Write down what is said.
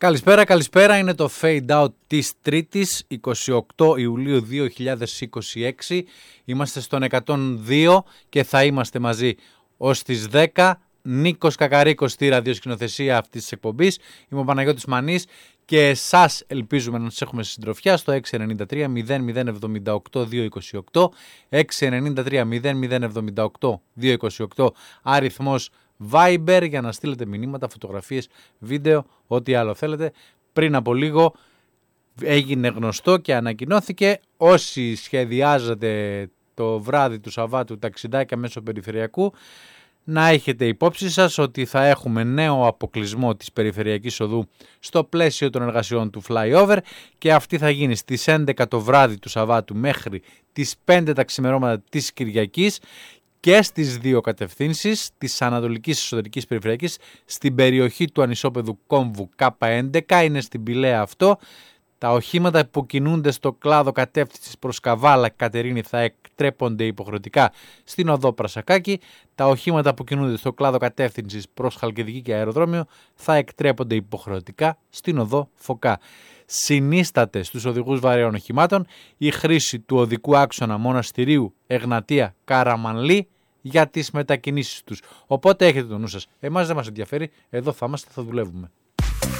Καλησπέρα, καλησπέρα. Είναι το Fade Out της Τρίτης, 28 Ιουλίου 2026. Είμαστε στον 102 και θα είμαστε μαζί ως τις 10. Νίκος Κακαρίκος στη ραδιοσκηνοθεσία αυτής της εκπομπής. Είμαι ο Παναγιώτης Μανής και εσάς ελπίζουμε να σας έχουμε στη συντροφιά στο 693 0078 228. 693 0078 228 αριθμός Viber για να στείλετε μηνύματα, φωτογραφίες, βίντεο, ό,τι άλλο θέλετε. Πριν από λίγο έγινε γνωστό και ανακοινώθηκε όσοι σχεδιάζετε το βράδυ του Σαββάτου ταξιδάκια μέσω περιφερειακού, να έχετε υπόψη σας ότι θα έχουμε νέο αποκλεισμό της περιφερειακής οδού στο πλαίσιο των εργασιών του flyover και αυτή θα γίνει στις 11 το βράδυ του Σαββάτου μέχρι τις 5 τα ξημερώματα της Κυριακής και στις δύο κατευθύνσεις της Ανατολικής Εσωτερικής Περιφερειακής στην περιοχή του ανισόπεδου κόμβου K11, είναι στην Πηλαία αυτό. Τα οχήματα που κινούνται στο κλάδο κατεύθυνσης προς Καβάλα Κατερίνη θα εκτρέπονται υποχρεωτικά στην οδό Πρασακάκη. Τα οχήματα που κινούνται στο κλάδο κατεύθυνσης προς Χαλκιδική και Αεροδρόμιο θα εκτρέπονται υποχρεωτικά στην οδό Φωκά. Συνίσταται στους οδηγούς βαρέων οχημάτων η χρήση του οδικού άξονα Μοναστηρίου Εγνατία Καραμανλή για τις μετακινήσεις τους. Οπότε έχετε το νου σας. Εμάς δεν μας ενδιαφέρει, εδώ θα είμαστε, θα δουλεύουμε.